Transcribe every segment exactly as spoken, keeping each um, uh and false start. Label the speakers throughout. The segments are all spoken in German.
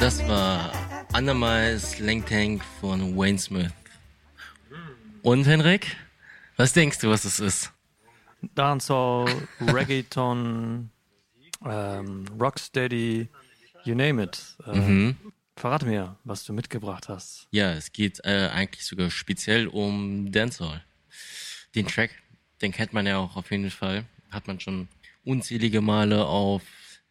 Speaker 1: Das war Under Slang Tank von Wayne Smith. Und Henrik, was denkst du, was es ist?
Speaker 2: Dancehall, Reggaeton, ähm, Rocksteady, you name it. Ähm,
Speaker 1: Mhm.
Speaker 2: Verrate mir, was du mitgebracht hast.
Speaker 1: Ja, es geht äh, eigentlich sogar speziell um Dancehall. Den Track, den kennt man ja auch auf jeden Fall. Hat man schon unzählige Male auf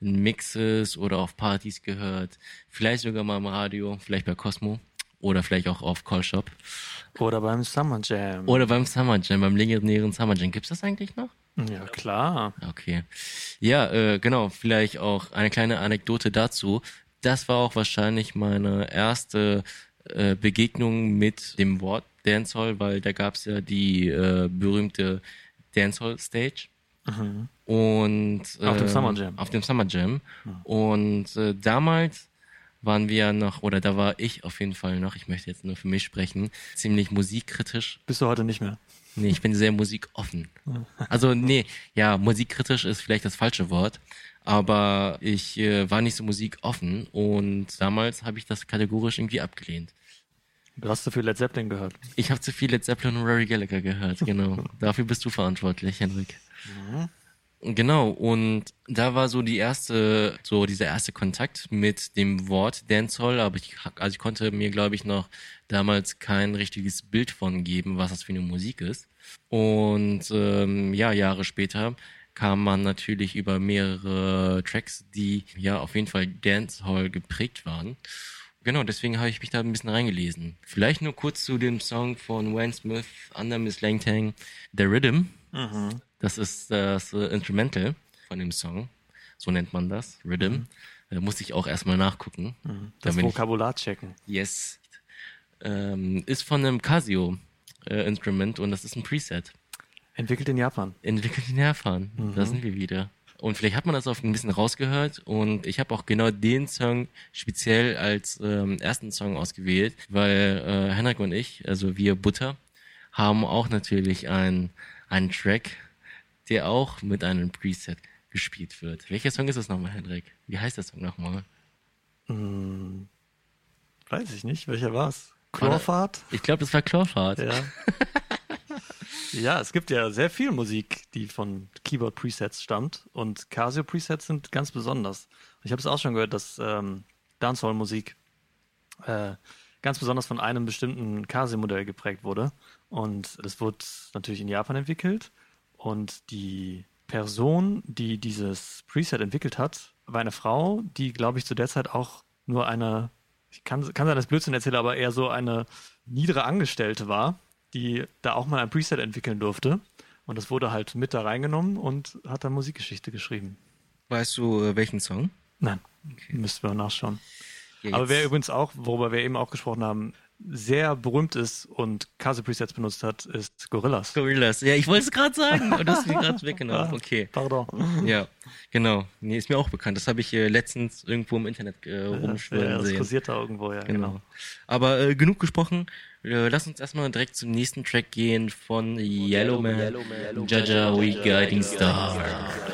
Speaker 1: Mixes oder auf Partys gehört. Vielleicht sogar mal im Radio, vielleicht bei Cosmo oder vielleicht auch auf Call Shop.
Speaker 2: Oder beim Summer Jam.
Speaker 1: Oder beim Summer Jam, beim legendären Summer Jam. Gibt's das eigentlich noch?
Speaker 2: Ja, klar.
Speaker 1: Okay. Ja, äh, genau, vielleicht auch eine kleine Anekdote dazu. Das war auch wahrscheinlich meine erste äh, Begegnung mit dem Wort Dancehall, weil da gab's ja die äh, berühmte Dancehall Stage.
Speaker 2: Mhm.
Speaker 1: Und äh,
Speaker 2: Auf dem Summer Jam.
Speaker 1: Auf dem Summer Jam.
Speaker 2: Mhm.
Speaker 1: Und äh, damals waren wir ja noch, oder da war ich auf jeden Fall noch, ich möchte jetzt nur für mich sprechen, ziemlich musikkritisch.
Speaker 2: Bist du heute nicht mehr?
Speaker 1: Nee, ich bin sehr musikoffen. Also nee, ja, musikkritisch ist vielleicht das falsche Wort, aber ich äh, war nicht so musikoffen und damals habe ich das kategorisch irgendwie abgelehnt.
Speaker 2: Du hast zu viel Led Zeppelin gehört.
Speaker 1: Ich habe zu viel Led Zeppelin und Rory Gallagher gehört, genau. Dafür bist du verantwortlich, Henrik.
Speaker 2: Mhm.
Speaker 1: Genau, und da war so die erste, so dieser erste Kontakt mit dem Wort Dancehall, aber ich, also ich konnte mir, glaube ich, noch damals kein richtiges Bild von geben, was das für eine Musik ist. Und ähm, ja, Jahre später kam man natürlich über mehrere Tracks, die ja auf jeden Fall Dancehall geprägt waren. Genau, deswegen habe ich mich da ein bisschen reingelesen. Vielleicht nur kurz zu dem Song von Wayne Smith, Under Slang Tank, The Rhythm.
Speaker 2: Mhm.
Speaker 1: Das ist das äh, Instrumental von dem Song. So nennt man das, Rhythm.
Speaker 2: Mhm.
Speaker 1: Da musste ich auch erstmal nachgucken.
Speaker 2: Mhm. Das
Speaker 1: Damit
Speaker 2: Vokabular checken.
Speaker 1: Ich, yes. Ähm, ist von einem Casio-Instrument äh, und das ist ein Preset.
Speaker 2: Entwickelt in Japan.
Speaker 1: Entwickelt in Japan.
Speaker 2: Mhm.
Speaker 1: Da sind wir wieder. Und vielleicht hat man das auch ein bisschen rausgehört und ich habe auch genau den Song speziell als ähm, ersten Song ausgewählt, weil äh, Henrik und ich, also wir Butter, haben auch natürlich einen, einen Track, der auch mit einem Preset gespielt wird. Welcher Song ist das nochmal, Henrik? Wie heißt der Song nochmal?
Speaker 2: Hm, weiß ich nicht. Welcher war's? Chlorfahrt?
Speaker 1: Ich glaube, das war Chlorfahrt.
Speaker 2: Ja. Ja, es gibt ja sehr viel Musik, die von Keyboard-Presets stammt und Casio-Presets sind ganz besonders. Ich habe es auch schon gehört, dass ähm, Dancehall-Musik äh, ganz besonders von einem bestimmten Casio-Modell geprägt wurde und das wurde natürlich in Japan entwickelt und die Person, die dieses Preset entwickelt hat, war eine Frau, die, glaube ich, zu der Zeit auch nur eine, ich kann, kann sein, dass ich Blödsinn erzähle, aber eher so eine niedere Angestellte war, die da auch mal ein Preset entwickeln durfte. Und das wurde halt mit da reingenommen und hat da Musikgeschichte geschrieben.
Speaker 1: Weißt du, äh, welchen Song?
Speaker 2: Nein, okay. Müssten wir nachschauen.
Speaker 1: Ja,
Speaker 2: aber wer übrigens auch, worüber wir eben auch gesprochen haben, sehr berühmt ist und Casio-Presets benutzt hat, ist Gorillaz.
Speaker 1: Gorillaz, ja, ich wollte es gerade sagen und du hast mir gerade weggenommen. Okay.
Speaker 2: Pardon.
Speaker 1: Ja, genau. Nee, ist mir auch bekannt. Das habe ich äh, letztens irgendwo im Internet äh, rumschwirren
Speaker 2: ja, ja, das
Speaker 1: sehen.
Speaker 2: kursiert da irgendwo, ja, genau.
Speaker 1: Genau. Aber äh, genug gesprochen. Äh, lass uns erstmal direkt zum nächsten Track gehen von Yellowman, Jaja We Guiding Star.